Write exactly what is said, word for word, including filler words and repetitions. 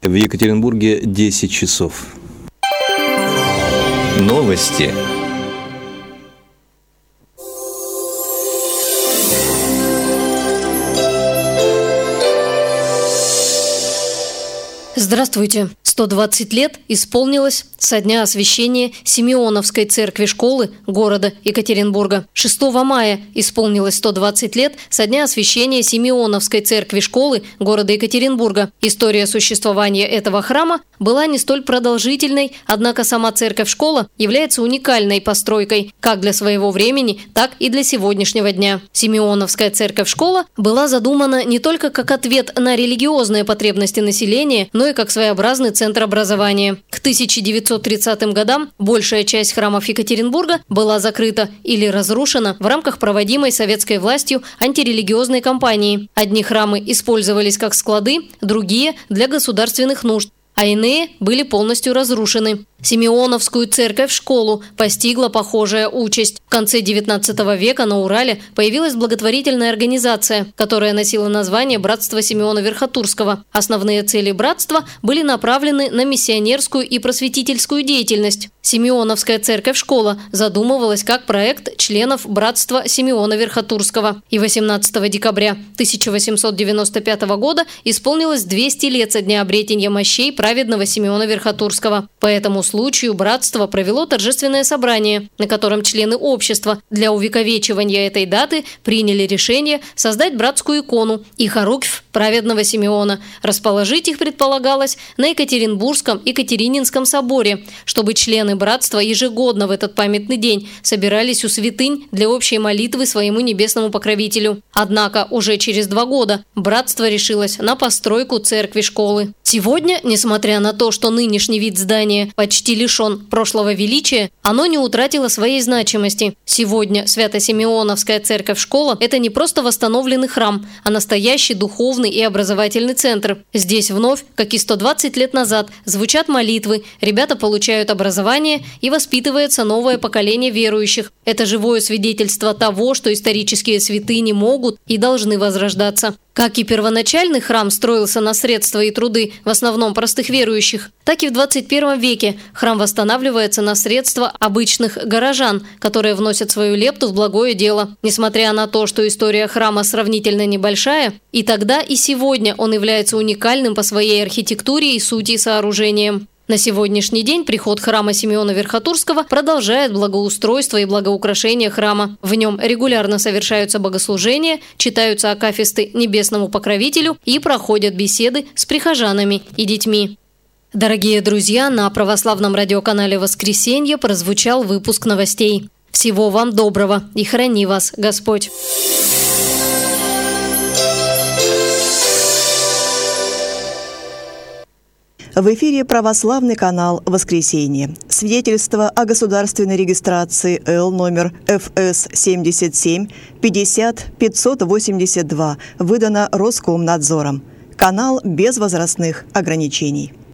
В Екатеринбурге десять часов. Новости. Здравствуйте! сто двадцать лет исполнилось со дня освящения Симеоновской церкви-школы города Екатеринбурга. шестого мая исполнилось сто двадцать лет со дня освящения Симеоновской церкви-школы города Екатеринбурга. История существования этого храма была не столь продолжительной, однако сама церковь-школа является уникальной постройкой как для своего времени, так и для сегодняшнего дня. Симеоновская церковь-школа была задумана не только как ответ на религиозные потребности населения, но и как своеобразный центр образования. К тысяча девятьсот тридцатым годам большая часть храмов Екатеринбурга была закрыта или разрушена в рамках проводимой советской властью антирелигиозной кампании. Одни храмы использовались как склады, другие – для государственных нужд, а иные были полностью разрушены. Симеоновскую церковь-школу постигла похожая участь. В конце девятнадцатого века на Урале появилась благотворительная организация, которая носила название «Братство Симеона Верхотурского». Основные цели братства были направлены на миссионерскую и просветительскую деятельность. Симеоновская церковь-школа задумывалась как проект членов братства Симеона Верхотурского. И восемнадцатого декабря тысяча восемьсот девяносто пятого года исполнилось двести лет со дня обретения мощей праведного Симеона Верхотурского. По этому случаю братство провело торжественное собрание, на котором члены общества для увековечивания этой даты приняли решение создать братскую икону и хоруквь праведного Симеона. Расположить их предполагалось на Екатеринбургском и Екатерининском соборе, чтобы члены братства ежегодно в этот памятный день собирались у святынь для общей молитвы своему небесному покровителю. Однако уже через два года братство решилось на постройку церкви-школы. Сегодня, несмотря на то, что нынешний вид здания почти лишен прошлого величия, оно не утратило своей значимости. Сегодня Свято-Симеоновская церковь-школа – это не просто восстановленный храм, а настоящий духовный и образовательный центр. Здесь вновь, как и сто двадцать лет назад, звучат молитвы, ребята получают образование и воспитывается новое поколение верующих. Это живое свидетельство того, что исторические святыни могут и должны возрождаться. Как и первоначальный храм строился на средства и труды в основном простых верующих, так и в двадцать первом веке храм восстанавливается на средства обычных горожан, которые вносят свою лепту в благое дело. Несмотря на то, что история храма сравнительно небольшая, и тогда, и сегодня он является уникальным по своей архитектуре и сути сооружением. На сегодняшний день приход храма Симеона Верхотурского продолжает благоустройство и благоукрашение храма. В нем регулярно совершаются богослужения, читаются акафисты небесному покровителю и проходят беседы с прихожанами и детьми. Дорогие друзья, на православном радиоканале «Воскресенье» прозвучал выпуск новостей. Всего вам доброго и храни вас Господь! В эфире православный канал «Воскресенье». Свидетельство о государственной регистрации Л номер Ф С семьдесят семь пятьдесят пятьсот восемьдесят два выдано Роскомнадзором. Канал без возрастных ограничений.